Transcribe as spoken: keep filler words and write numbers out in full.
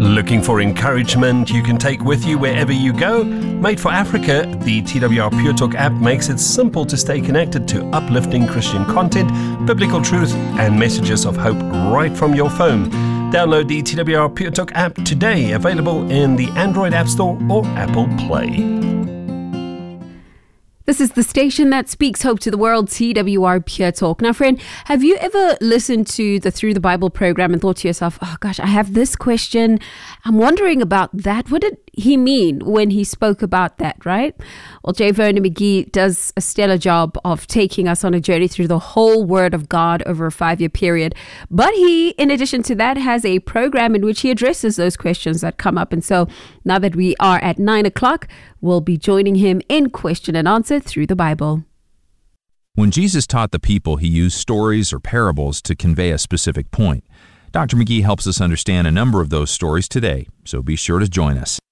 Looking for encouragement you can take with you wherever you go? Made for Africa, the T W R Pure Talk app makes it simple to stay connected to uplifting Christian content, biblical truth, and messages of hope right from your phone. Download the T W R Pure Talk app today, available in the Android App Store or Apple Play. This is the station that speaks hope to the world, T W R Pure Talk. Now, friend, have you ever listened to the Through the Bible program and thought to yourself, oh gosh, I have this question. I'm wondering about that. What did he mean when he spoke about that, right? Well, J. Vernon McGee does a stellar job of taking us on a journey through the whole Word of God over a five-year period. But he, in addition to that, has a program in which he addresses those questions that come up. And so now that we are at nine o'clock, we'll be joining him in question and answer through the Bible. When Jesus taught the people, he used stories or parables to convey a specific point. Doctor McGee helps us understand a number of those stories today, so be sure to join us.